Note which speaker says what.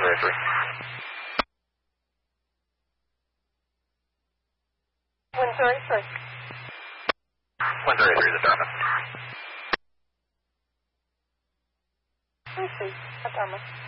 Speaker 1: 103.
Speaker 2: Windsor 83.
Speaker 1: Windsor 83 is a Dharma.
Speaker 2: I see. A Dharma.